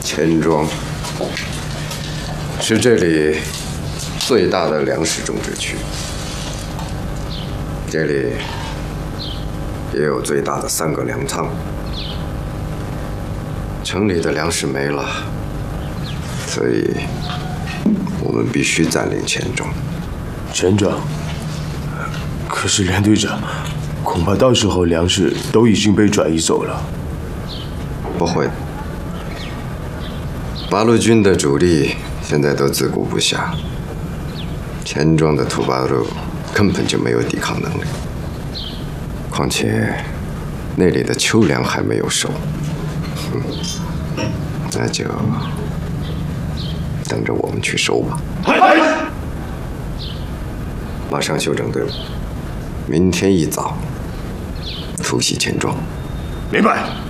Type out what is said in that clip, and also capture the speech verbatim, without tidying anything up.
钱庄是这里最大的粮食种植区，这里也有最大的三个粮仓。城里的粮食没了，所以我们必须占领钱庄。 钱庄？可是连队长，恐怕到时候粮食都已经被转移走了。 不会，八路军的主力现在都自顾不暇，钱庄的土八路根本就没有抵抗能力。况且那里的秋粮还没有收，嗯，那就等着我们去收吧。马上休整队伍，明天一早突袭钱庄。 明白。